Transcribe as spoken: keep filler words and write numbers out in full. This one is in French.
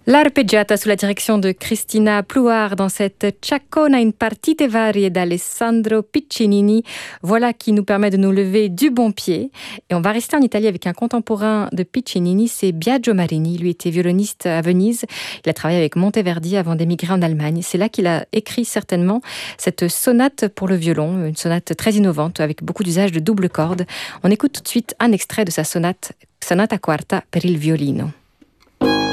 L'arpeggiata sous la direction de Cristina Plouard dans cette Ciaccona in partite varie d'Alessandro Piccinini. Voilà qui nous permet de nous lever du bon pied. Et on va rester en Italie avec un contemporain de Piccinini, c'est Biagio Marini. Lui était violoniste à Venise. Il a travaillé avec Monteverdi avant d'émigrer en Allemagne. C'est là qu'il a écrit certainement cette sonate pour le violon, une sonate très innovante avec beaucoup d'usage de double corde. On écoute tout de suite un extrait de sa sonate, Sonata Quarta per il violino.